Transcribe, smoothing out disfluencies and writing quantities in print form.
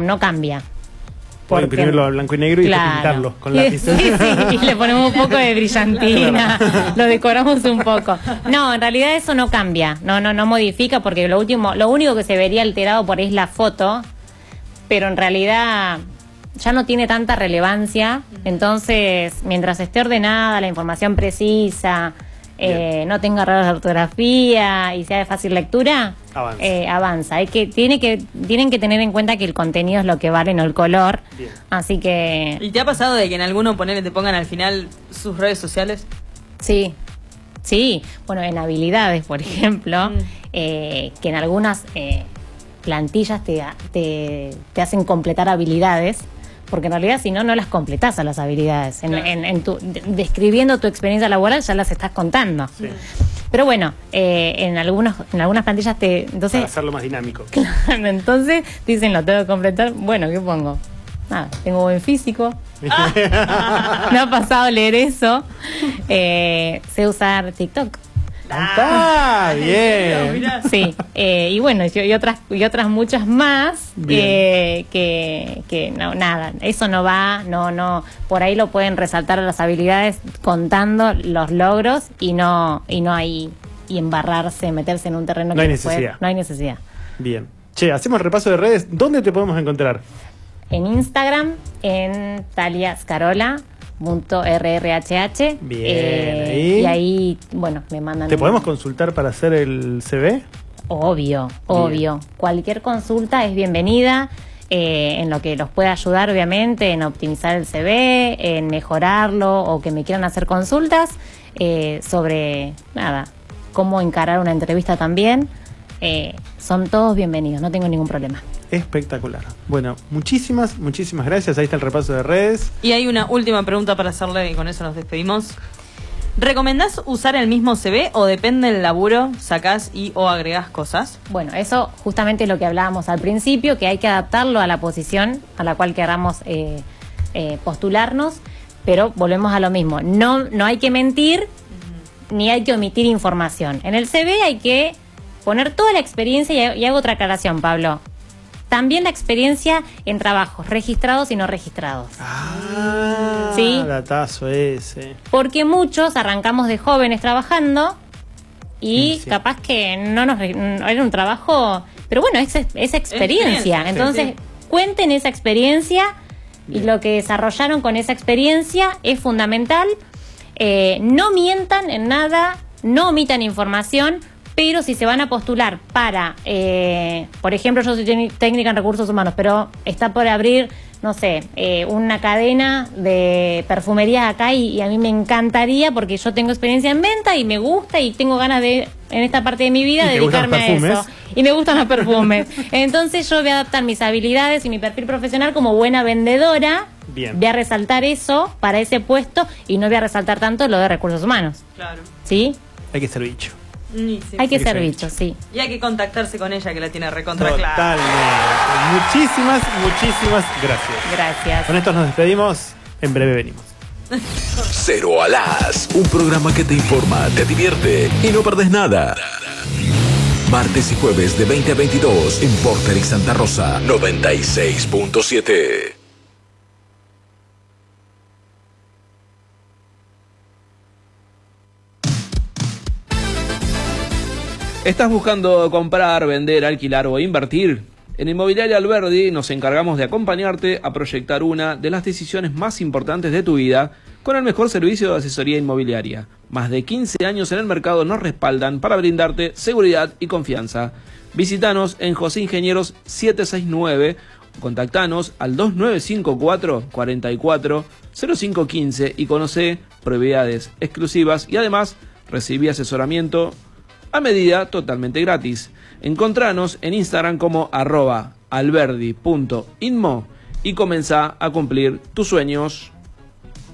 no cambia. Puedo imprimirlo a blanco y negro y pintarlo con lápiz. Sí, y le ponemos un poco de brillantina, lo decoramos un poco. No, en realidad eso no cambia, no modifica, porque lo único que se vería alterado por ahí es la foto, pero en realidad ya no tiene tanta relevancia. Entonces, mientras esté ordenada, la información precisa, no tenga errores de ortografía y sea de fácil lectura, avanza. Tienen que tener en cuenta que el contenido es lo que vale, no el color. Bien. Así que... ¿Y te ha pasado de que en alguno te pongan al final sus redes sociales? Sí. Bueno, en habilidades, por ejemplo, que en algunas plantillas te hacen completar habilidades, porque en realidad si no las completás a las habilidades. Describiendo tu experiencia laboral ya las estás contando. Sí. Pero bueno, en algunas plantillas entonces, para hacerlo más dinámico. Claro, entonces dicen, lo tengo que completar. Bueno, ¿qué pongo? Nada, tengo buen físico. Me ha pasado leer eso. Sé usar TikTok. Bien. Sí, y bueno, y otras muchas más que no, nada, eso no va, no, por ahí lo pueden resaltar las habilidades contando los logros y no ahí y embarrarse, meterse en un terreno no hay necesidad. No hay necesidad. Bien. Che, hacemos repaso de redes. ¿Dónde te podemos encontrar? En Instagram, en taliascarola.rrhh. Bien. Y ahí, bueno, me mandan... ¿Te podemos consultar para hacer el CV? Obvio. Cualquier consulta es bienvenida, en lo que los pueda ayudar, obviamente, en optimizar el CV, en mejorarlo, o que me quieran hacer consultas sobre, cómo encarar una entrevista también. Son todos bienvenidos, no tengo ningún problema. Espectacular. Bueno, muchísimas gracias. Ahí está el repaso de redes. Y hay una última pregunta para hacerle y con eso nos despedimos. ¿Recomendás usar el mismo CV o depende del laburo, sacás o agregás cosas? Bueno, eso justamente es lo que hablábamos al principio, que hay que adaptarlo a la posición a la cual queramos postularnos, pero volvemos a lo mismo. No hay que mentir ni hay que omitir información. En el CV hay que poner toda la experiencia y hago otra aclaración, Pablo. También la experiencia en trabajos registrados y no registrados. ¿Sí? Datazo ese. Porque muchos arrancamos de jóvenes trabajando y capaz que no era un trabajo, pero bueno, esa experiencia. Entonces, cuenten esa experiencia. Bien. Y lo que desarrollaron con esa experiencia es fundamental. No mientan en nada, no omitan información. Pero si se van a postular para, por ejemplo, yo soy técnica en recursos humanos, pero está por abrir, no sé, una cadena de perfumerías acá y a mí me encantaría, porque yo tengo experiencia en venta y me gusta y tengo ganas de, en esta parte de mi vida, dedicarme a eso. Y me gustan los perfumes. Entonces yo voy a adaptar mis habilidades y mi perfil profesional como buena vendedora. Bien. Voy a resaltar eso para ese puesto y no voy a resaltar tanto lo de recursos humanos. Claro. ¿Sí? Hay que ser bicho. Sí. Hay que ser bicho, sí. Y hay que contactarse con ella, que la tiene recontra clara. Totalmente. Muchísimas gracias. Gracias. Con esto nos despedimos. En breve venimos. Cero a las, un programa que te informa, te divierte y no perdés nada. Martes y jueves de 20 a 22 en Porter y Santa Rosa 96.7. ¿Estás buscando comprar, vender, alquilar o invertir? En Inmobiliaria Alberdi nos encargamos de acompañarte a proyectar una de las decisiones más importantes de tu vida con el mejor servicio de asesoría inmobiliaria. Más de 15 años en el mercado nos respaldan para brindarte seguridad y confianza. Visítanos en José Ingenieros 769 o contactanos al 2954 44 0515 y conoce propiedades exclusivas y además recibí asesoramiento a medida totalmente gratis. Encontranos en Instagram como @alberdi.inmo y comenzá a cumplir tus sueños.